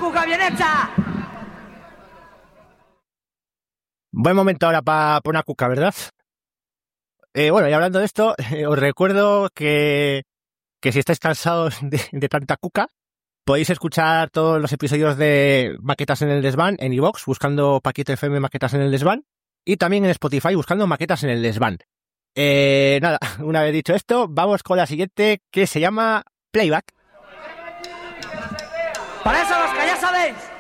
cuca bien hecha. Buen momento ahora para una cuca, ¿verdad? Bueno, y hablando de esto, os recuerdo que si estáis cansados de tanta cuca, podéis escuchar todos los episodios de Maquetas en el Desván en iVoox, buscando Paquito FM Maquetas en el Desván, y también en Spotify, buscando Maquetas en el Desván. Nada, una vez dicho esto, vamos con la siguiente, que se llama Playback. Para eso los que ya sabéis.